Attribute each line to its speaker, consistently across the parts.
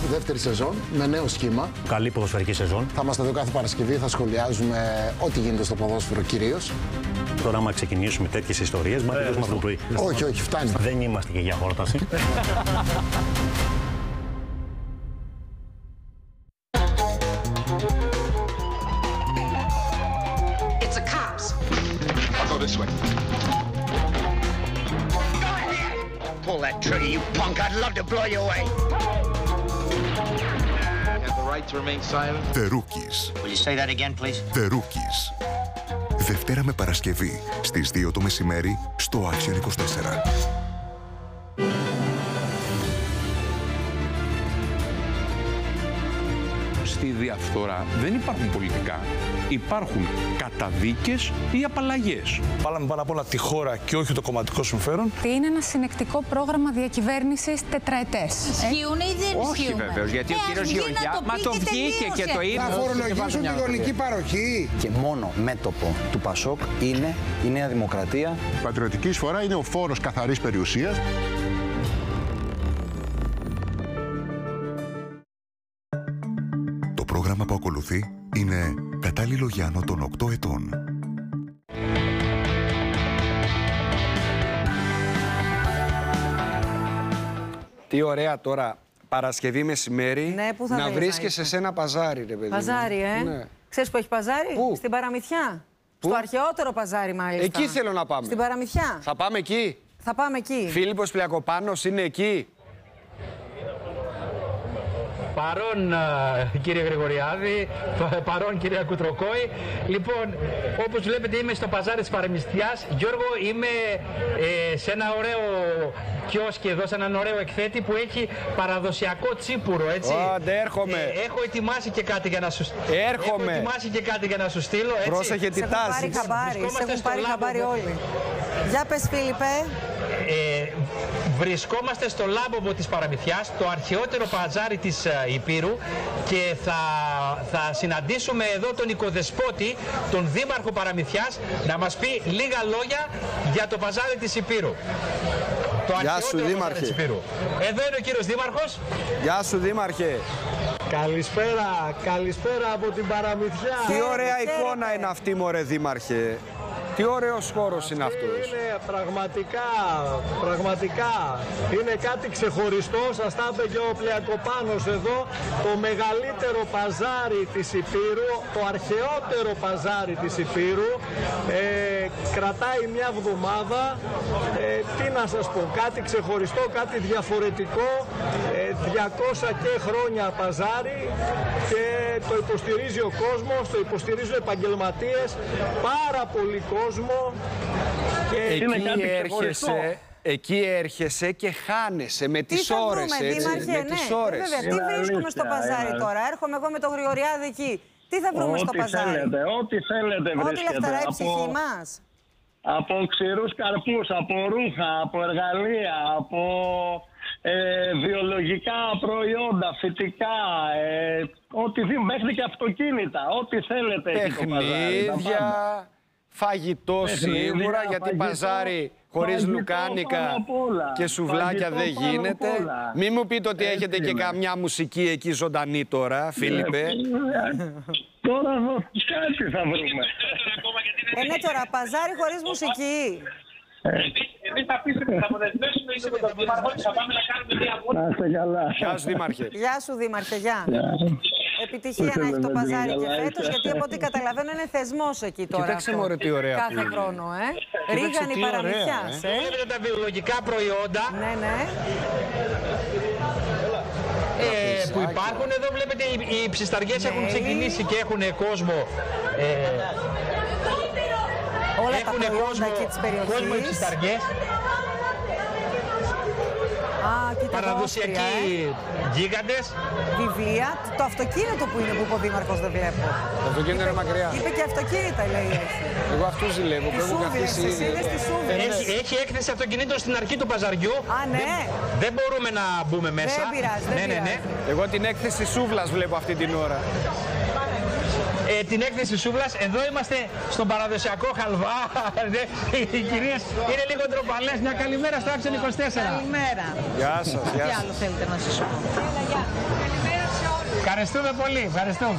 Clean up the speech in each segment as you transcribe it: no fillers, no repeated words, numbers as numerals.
Speaker 1: δεύτερη σεζόν με νέο σχήμα.
Speaker 2: Καλή ποδοσφαιρική σεζόν.
Speaker 1: Θα είμαστε εδώ κάθε Παρασκευή, θα σχολιάζουμε ό,τι γίνεται στο ποδόσφαιρο κυρίως.
Speaker 2: Τώρα, άμα ξεκινήσουμε τέτοιες ιστορίες, μα τελειώσουμε αυτό το πρωί.
Speaker 1: Όχι, όχι, φτάνει.
Speaker 2: Δεν είμαστε και για χόρταση.
Speaker 3: It's the cops.
Speaker 4: I'll go this way.
Speaker 3: Go ahead. Pull that trigger, you punk. I'd love to blow you away.
Speaker 4: Have the right to remain silent.
Speaker 5: The Rookies.
Speaker 3: Will you say that again, please?
Speaker 5: The Rookies. Δευτέρα με Παρασκευή στις 2 το μεσημέρι στο Action 24.
Speaker 6: Στη διαφθορά δεν υπάρχουν πολιτικά, υπάρχουν καταδίκες ή απαλλαγές.
Speaker 7: Βάλαμε πάνω απ' όλα τη χώρα και όχι το κομματικό συμφέρον.
Speaker 8: Είναι ένα συνεκτικό πρόγραμμα διακυβέρνησης τετραετές.
Speaker 9: Ισχύουν ή δεν ισχύουν?
Speaker 10: Όχι βεβαίως, γιατί ο κύριος Γεωργιά, μα το βγήκε και το είπε.
Speaker 11: Θα φορολογήσουν τη γονική παροχή.
Speaker 12: Και μόνο μέτωπο του Πασόκ είναι η Νέα Δημοκρατία.
Speaker 13: Η πατριωτική εισφορά είναι ο φόρος καθαρής περιουσίας.
Speaker 5: Το πρόγραμμα που ακολουθεί είναι κατάλληλο για άνω των 8 ετών.
Speaker 14: Τι ωραία τώρα, Παρασκευή μεσημέρι,
Speaker 15: ναι,
Speaker 14: να βρίσκεσαι σε ένα παζάρι, ρε παιδί.
Speaker 15: Παζάρι,
Speaker 14: Ναι.
Speaker 15: Ξέρεις που έχει παζάρι?
Speaker 14: Πού?
Speaker 15: Στην Παραμυθιά.
Speaker 14: Πού?
Speaker 15: Στο αρχαιότερο παζάρι, μάλιστα.
Speaker 14: Εκεί θέλω να πάμε.
Speaker 15: Στην Παραμυθιά.
Speaker 14: Θα πάμε εκεί.
Speaker 15: Θα πάμε εκεί.
Speaker 14: Φίλιππος Πλιακοπάνος είναι εκεί.
Speaker 16: Παρόν κύριε Γρηγοριάδη, παρόν κυρία Κουτροκόη. Λοιπόν, όπως βλέπετε είμαι στο παζάρι της Παραμυθιάς. Γιώργο, είμαι σε ένα ωραίο κιόσκι εδώ, σε έναν ωραίο εκθέτη που έχει παραδοσιακό τσίπουρο, έτσι.
Speaker 14: Άντε, έρχομαι.
Speaker 16: Έχω ετοιμάσει και κάτι για να σου στείλω.
Speaker 14: Έρχομαι.
Speaker 16: Έχω ετοιμάσει και κάτι για να σου στείλω, έτσι.
Speaker 14: Πρόσεχε τι τάση.
Speaker 15: Σε έχουν πάρει χαμπάρι όλοι. Για πες, Φίλιππε.
Speaker 16: Βρισκόμαστε στο Λάμπομο της Παραμυθιάς, το αρχαιότερο παζάρι της Ηπείρου, και θα συναντήσουμε εδώ τον οικοδεσπότη, τον Δήμαρχο Παραμυθιάς, να μας πει λίγα λόγια για το παζάρι της Ηπείρου.
Speaker 14: Γεια σου, Δήμαρχε.
Speaker 16: Εδώ είναι ο κύριος Δήμαρχος.
Speaker 14: Γεια σου, Δήμαρχε.
Speaker 17: Καλησπέρα, καλησπέρα από την Παραμυθιά.
Speaker 14: Τι ωραία εικόνα είναι αυτή, μωρέ, Δήμαρχε. Τι ωραίος χώρος είναι αυτός.
Speaker 17: Είναι πραγματικά είναι κάτι ξεχωριστό. Σας τα είπε και ο Πλιακοπάνος εδώ. Το μεγαλύτερο παζάρι της Ηπείρου, το αρχαιότερο παζάρι της Ηπείρου. Κρατάει μια εβδομάδα. Τι να σας πω, κάτι ξεχωριστό, κάτι διαφορετικό. 200 και χρόνια παζάρι και το υποστηρίζει ο κόσμος, το υποστηρίζουν επαγγελματίες, πάρα πολύ κόσμο. Και
Speaker 14: εκεί έρχεσαι και χάνεσαι με τις ώρες, έτσι, με τις ώρες.
Speaker 15: Βέβαια, τι βρίσκουμε στο παζάρι τώρα? Έρχομαι εγώ με το Γρηγοριάδη εκεί. Τι θα βρούμε στο παζάρι?
Speaker 17: Ό,τι θέλετε βρίσκεται.
Speaker 15: Ό,τι λαχταράει η ψυχή μας.
Speaker 17: Από ξηρούς καρπούς, από ρούχα, από εργαλεία, από βιολογικά προϊόντα, φυτικά, ό,τι δει, μέχρι και αυτοκίνητα, ό,τι θέλετε.
Speaker 14: Παιχνίδια, φαγητό σίγουρα, γιατί παζάρι χωρίς λουκάνικα και σουβλάκια δεν γίνεται. Μην μου πείτε ότι έχετε και καμιά μουσική εκεί ζωντανή τώρα, Φίλιππε.
Speaker 17: Τώρα κάτι θα βρούμε.
Speaker 15: Ναι, τώρα, παζάρι χωρίς μουσική.
Speaker 16: Εμείς θα πείσουμε, θα αποδεσμεύσουμε με τον Δήμαρχο και θα πάμε να κάνουμε μια βόλτα.
Speaker 17: Να είστε καλά.
Speaker 14: Γεια σου, Δήμαρχε.
Speaker 15: Γεια σου, Δήμαρχε, γεια. Επιτυχία να έχει το παζάρι και φέτος, γιατί από ό,τι καταλαβαίνω είναι θεσμός εκεί τώρα.
Speaker 14: Κοίταξε μωρέ τι ωραία.
Speaker 15: Κάθε χρόνο, Ρίγανη Παραμυθιάς.
Speaker 16: Βλέπετε τα βιολογικά προϊόντα.
Speaker 15: Ναι, ναι.
Speaker 16: Που υπάρχουν εδώ, βλέπετε οι ψισταριές έχουν ξεκινήσει και έχουν κόσμο.
Speaker 15: Όλα τα προϊόντα εκεί της περιοχής.
Speaker 16: Κόσμο οι ψισταριές. Παραδοσιακοί γίγαντες.
Speaker 15: Βιβλία. Το αυτοκίνητο που είναι που είπε ο Δήμαρχος δεν βλέπω.
Speaker 14: Το αυτοκίνητο είναι μακριά.
Speaker 15: Είπε και αυτοκίνητα, λέει.
Speaker 14: Εγώ αυτού ζηλεύω. Που έχουν καθίσει ήδη.
Speaker 16: Έχει έκθεση αυτοκινήτων στην αρχή του παζαριού.
Speaker 15: Α, ναι.
Speaker 16: Δεν μπορούμε να μπούμε μέσα.
Speaker 15: Δεν πειράζει.
Speaker 16: Ναι.
Speaker 14: Εγώ την έκθεση σούβλας βλέπω αυτή την ώρα.
Speaker 16: την έκθεση σούβλας. Εδώ είμαστε στον παραδοσιακό χαλβά. Οι κυρίες είναι λίγο ντροπαλές. Μια καλημέρα στο Action 24.
Speaker 15: Καλημέρα.
Speaker 14: Γεια σας, γεια
Speaker 15: Τι
Speaker 14: σας.
Speaker 15: άλλο θέλετε να σας πω?
Speaker 16: Ευχαριστούμε πολύ, ευχαριστούμε.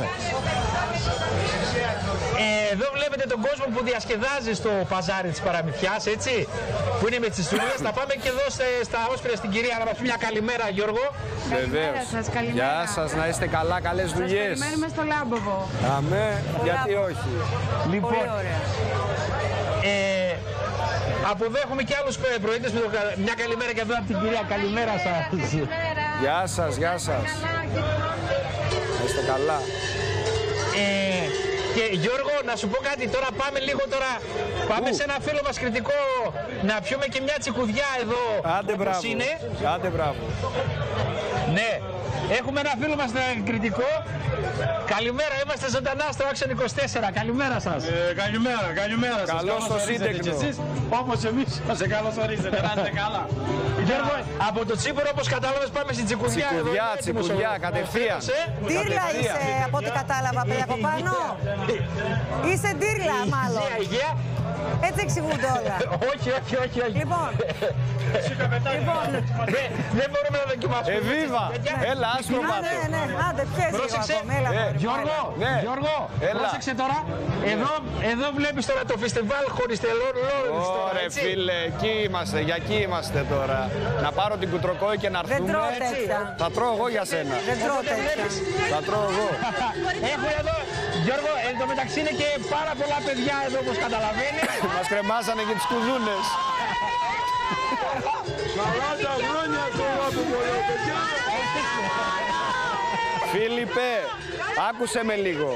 Speaker 16: Εδώ βλέπετε τον κόσμο που διασκεδάζει στο παζάρι της Παραμυθιάς, έτσι, που είναι με τις σούβλες. Θα πάμε και εδώ στα Όσπρια στην κυρία να μας πει μια καλημέρα, Γιώργο.
Speaker 14: Βεβαίως. Γεια σας, να είστε καλά, καλές δουλειές.
Speaker 8: Σας περιμένουμε στο Λάμποβο.
Speaker 14: Αμέ, γιατί όχι.
Speaker 16: Λοιπόν,
Speaker 15: Πολύ ωραία.
Speaker 16: από εδώ έχουμε και άλλους προϊόντες. Μια καλημέρα και εδώ από την κυρία. Καλημέρα σας.
Speaker 14: Γεια σας, γεια σας. Να είστε καλά.
Speaker 16: Και Γιώργο, να σου πω κάτι, τώρα πάμε λίγο τώρα. Πάμε σε ένα φίλο μας κριτικό να πιούμε και μια τσικουδιά εδώ.
Speaker 14: Άντε μπράβο.
Speaker 16: Είναι.
Speaker 14: Άντε μπράβο.
Speaker 16: Ναι. Έχουμε ένα φίλο μας κριτικό. Καλημέρα, είμαστε ζωντανά στο Action 24. Καλημέρα σας.
Speaker 17: Καλημέρα σας.
Speaker 14: Καλώς το σύντεκνο.
Speaker 17: Όπως εμείς θα σε καλωσορίζετε. Να είστε καλά.
Speaker 16: Γιώργο, από το Τσίπουρο, όπως κατάλαβες, πάμε στην τσικουδιά.
Speaker 14: Τσικουδιά, κατευθείαν.
Speaker 15: Ντύρλα είσαι, από ό,τι κατάλαβα, παιδιά από πάνω. Είσαι ντύρλα, μάλλον. Έτσι εξηγούνται όλα.
Speaker 16: Όχι.
Speaker 15: Λοιπόν,
Speaker 16: δεν μπορούμε να δοκιμάσουμε.
Speaker 14: Εβίβα! Έλα, άσπρο πάτο.
Speaker 15: Ναι, άντε, πιες λίγο ακόμα.
Speaker 16: Γιώργο, πρόσεξε τώρα. Εδώ βλέπεις τώρα το φεστιβάλ χωριστελών Λόρενς.
Speaker 14: Ωραία φίλε, εκεί είμαστε, για εκεί είμαστε τώρα. Να πάρω την κουτροκόη και να έρθουμε.
Speaker 15: Δεν τρώω τέτοια.
Speaker 14: Θα τρώω εγώ για σένα.
Speaker 15: Δεν τρώω τέτοια.
Speaker 14: Θα τρώω εγώ.
Speaker 16: Έχω εδώ, Γιώργο, εν τω μεταξύ είναι και πάρα πολλά παιδιά εδώ, όπως καταλαβαίνεις.
Speaker 14: Μας κρεμάσανε και τις κουδούνες.
Speaker 17: 40 χρόνια τώρα που μπορεί, παιδιά.
Speaker 14: Φίλιππε, άκουσε με λίγο.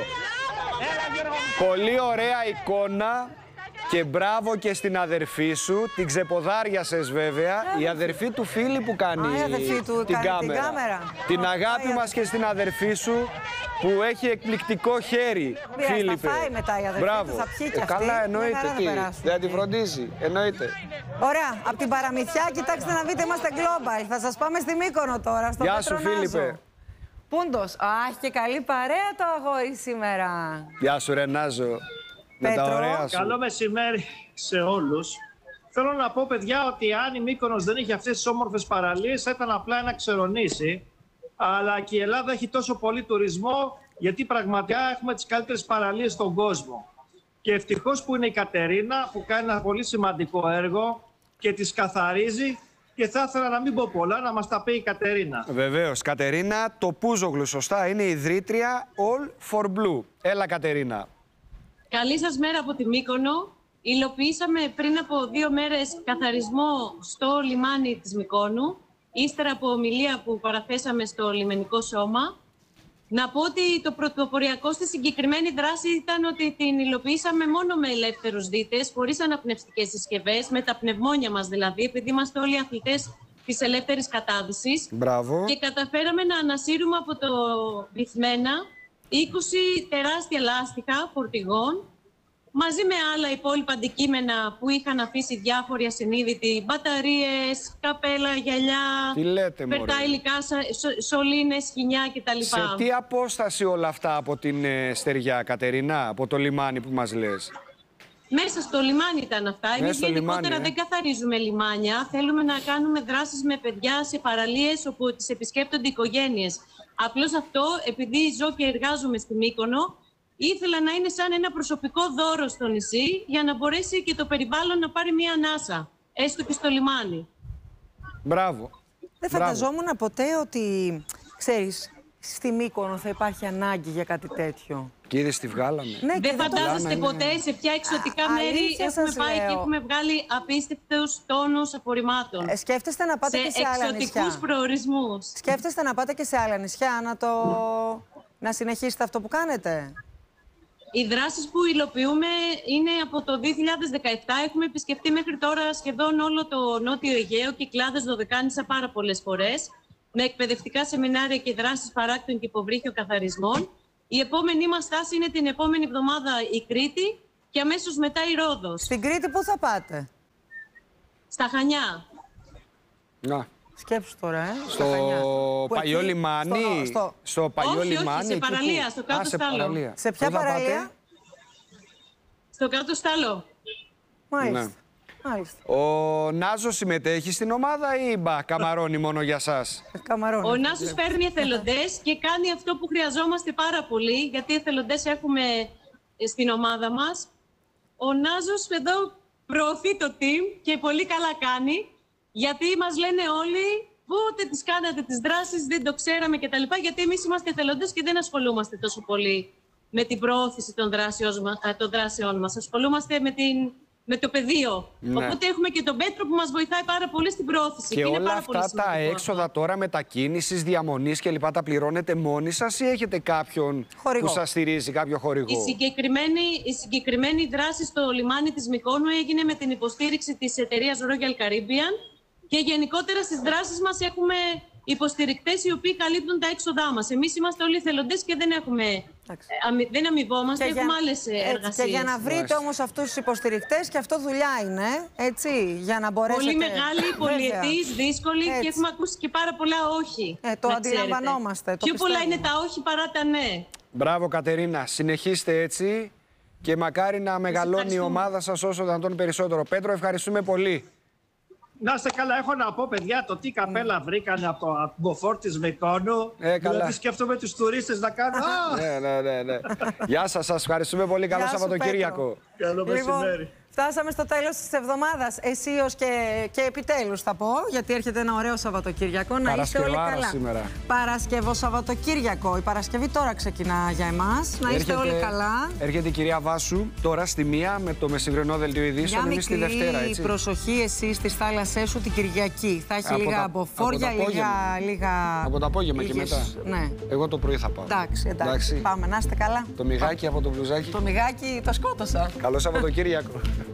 Speaker 14: Πολύ ωραία εικόνα και μπράβο και στην αδερφή σου. Την ξεποδάριασες βέβαια. Η αδερφή του Φίλιππου που κάνει την κάμερα. Την αγάπη μας και στην αδερφή σου που έχει εκπληκτικό χέρι, Φίλιππε.
Speaker 15: Θα φάει μετά η αδερφή του, θα πιει και αυτή.
Speaker 14: Καλά, εννοείται. Δεν τη φροντίζει, εννοείται.
Speaker 15: Ωραία, από την Παραμυθιά, κοιτάξτε να δείτε, είμαστε global. Θα σας πάμε στη Μύκονο τώρα, στο
Speaker 14: Γεια σου, Φίλιππε.
Speaker 15: Πούντος. Έχει και καλή παρέα το αγόρι σήμερα.
Speaker 14: Γεια σου, Ρενάζο. Με τα ωραία σου.
Speaker 17: Καλό μεσημέρι σε όλους. Θέλω να πω, παιδιά, ότι αν η Μύκονος δεν είχε αυτές τις όμορφες παραλίες, θα ήταν απλά ένα ξερονήσι. Αλλά και η Ελλάδα έχει τόσο πολύ τουρισμό, γιατί πραγματικά έχουμε τις καλύτερες παραλίες στον κόσμο. Και ευτυχώς που είναι η Κατερίνα, που κάνει ένα πολύ σημαντικό έργο και τις καθαρίζει. Και θα ήθελα να μην πω πολλά, να μας τα πει η Κατερίνα.
Speaker 14: Βεβαίως. Κατερίνα Τοπούζογλου, σωστά, είναι η ιδρύτρια All for Blue. Έλα, Κατερίνα.
Speaker 9: Καλή σας μέρα από τη Μύκονο. Υλοποιήσαμε πριν από 2 μέρες καθαρισμό στο λιμάνι της Μυκόνου, ύστερα από ομιλία που παραθέσαμε στο λιμενικό σώμα. Να πω ότι το πρωτοποριακό στη συγκεκριμένη δράση ήταν ότι την υλοποιήσαμε μόνο με ελεύθερους δίτες, χωρίς αναπνευστικές συσκευές, με τα πνευμόνια μας δηλαδή, επειδή είμαστε όλοι αθλητές της ελεύθερης κατάδυσης.
Speaker 14: Μπράβο.
Speaker 9: Και καταφέραμε να ανασύρουμε από το βυθμένα 20 τεράστια λάστιχα φορτηγών, μαζί με άλλα υπόλοιπα αντικείμενα που είχαν αφήσει διάφοροι ασυνείδητοι, μπαταρίες, καπέλα, γυαλιά, περτά υλικά, σωλήνες, σκοινιά κτλ.
Speaker 14: Σε τι απόσταση όλα αυτά από την στεριά, Κατερίνα, από το λιμάνι που μας λες?
Speaker 9: Μέσα στο λιμάνι ήταν αυτά. Εμείς γενικότερα δεν καθαρίζουμε λιμάνια. Θέλουμε να κάνουμε δράσεις με παιδιά σε παραλίες όπου τις επισκέπτονται οικογένειες. Απλώς αυτό, επειδή ζω και εργάζομαι στη Μύκονο, ήθελα να είναι σαν ένα προσωπικό δώρο στο νησί για να μπορέσει και το περιβάλλον να πάρει μία ανάσα, έστω και στο λιμάνι.
Speaker 14: Μπράβο.
Speaker 15: Δεν φανταζόμουν ποτέ ότι, ξέρεις, στη Μύκονο θα υπάρχει ανάγκη για κάτι τέτοιο.
Speaker 14: Κύριε, τη βγάλαμε.
Speaker 15: Ναι,
Speaker 9: δεν φαντάζεστε ποτέ σε ποια εξωτικά μέρη έχουμε πάει και έχουμε βγάλει απίστευτους τόνους απορριμμάτων.
Speaker 15: Σκέφτεστε να πάτε και σε άλλα νησιά.
Speaker 9: Σε εξωτικούς προορισμούς.
Speaker 15: Σκέφτεστε να πάτε και σε άλλα νησιά, να συνεχίσετε αυτό που κάνετε?
Speaker 9: Οι δράσεις που υλοποιούμε είναι από το 2017. Έχουμε επισκεφτεί μέχρι τώρα σχεδόν όλο το Νότιο Αιγαίο, Κυκλάδες, Δωδεκάνησα πάρα πολλές φορές, με εκπαιδευτικά σεμινάρια και δράσεις παράκτων και υποβρύχιο καθαρισμών. Η επόμενή μας στάση είναι την επόμενη εβδομάδα η Κρήτη και αμέσως μετά η Ρόδος.
Speaker 15: Στην Κρήτη πού θα πάτε?
Speaker 9: Στα Χανιά.
Speaker 14: Να.
Speaker 15: Σκέψου τώρα,
Speaker 14: Στο παλιό λιμάνι. Στο παλιό λιμάνι.
Speaker 9: Σε παραλία, στο κάτω στάλο.
Speaker 15: Σε ποια παραλία?
Speaker 9: Στο κάτω στάλο.
Speaker 15: Μάλιστα.
Speaker 14: Ο Νάζος συμμετέχει στην ομάδα ή καμαρώνει μόνο για σας?
Speaker 9: Ο Νάζος φέρνει εθελοντές και κάνει αυτό που χρειαζόμαστε πάρα πολύ, γιατί εθελοντές έχουμε στην ομάδα μας. Ο Νάζος εδώ προωθεί το team και πολύ καλά κάνει, γιατί μας λένε όλοι πότε τις κάνατε τις δράσεις, δεν το ξέραμε κτλ. Γιατί εμείς είμαστε εθελοντές και δεν ασχολούμαστε τόσο πολύ με την προώθηση των δράσεών μας. Ασχολούμαστε με το πεδίο. Ναι. Οπότε έχουμε και τον Πέτρο που μας βοηθάει πάρα πολύ στην προώθηση.
Speaker 14: Και όλα αυτά τα έξοδα τώρα μετακίνησης, διαμονής κλπ. Τα πληρώνετε μόνοι σας ή έχετε κάποιον χορηγό που σας στηρίζει, κάποιο χορηγό?
Speaker 9: Η συγκεκριμένη δράση στο λιμάνι της Μυκόνου έγινε με την υποστήριξη της εταιρείας Royal Caribbean και γενικότερα στις δράσεις μας έχουμε υποστηρικτές οι οποίοι καλύπτουν τα έξοδά μας. Εμείς είμαστε όλοι εθελοντές και δεν αμοιβόμαστε, έχουμε άλλες εργασίες.
Speaker 15: Και για να βρείτε όμως αυτούς τους υποστηρικτές, και αυτό δουλειά είναι, έτσι, για να μπορέσετε...
Speaker 9: Πολύ μεγάλη, πολυετής, δύσκολη και έχουμε ακούσει και πάρα πολλά όχι.
Speaker 15: Το αντιλαμβανόμαστε.
Speaker 9: Πιο πολλά είναι τα όχι παρά τα ναι.
Speaker 14: Μπράβο Κατερίνα, συνεχίστε έτσι και μακάρι να μεγαλώνει η ομάδα σας όσο δυνατόν περισσότερο. Πέτρο, ευχαριστούμε πολύ.
Speaker 17: Να είστε καλά, έχω να πω παιδιά το τι καπέλα βρήκανε από το μποφόρ της Μυκόνου. Δηλαδή σκέφτομαι τους τουρίστες να κάνουν.
Speaker 14: Ναι. Γεια σας, σας ευχαριστούμε πολύ. Καλό Σαββατοκύριακο.
Speaker 17: Καλό μεσημέρι.
Speaker 15: Φτάσαμε στο τέλος της εβδομάδας. Αισίως και επιτέλους θα πω, γιατί έρχεται ένα ωραίο Σαββατοκύριακο. Να είστε όλοι καλά.
Speaker 14: Σήμερα.
Speaker 15: Παρασκευό Σαββατοκύριακο. Η Παρασκευή τώρα ξεκινά για εμάς. Να είστε όλοι καλά.
Speaker 14: Έρχεται η κυρία Βάσου τώρα στη 1 με το μεσημβρινό δελτίο ειδήσεων. Εμείς τη Δευτέρα, έτσι.
Speaker 15: Προσοχή εσείς στις θάλασσές σου την Κυριακή. Θα έχει λίγα αποφόρια, λίγα.
Speaker 14: Από το απόγευμα και μετά.
Speaker 15: Ναι.
Speaker 14: Εγώ το πρωί θα πάω.
Speaker 15: Εντάξει. Πάμε, να είστε καλά.
Speaker 14: Το μυγάκι από το μπλουζάκι.
Speaker 15: Το μυγάκι το σκότωσα.
Speaker 14: Καλό Σαββατοκύριακο.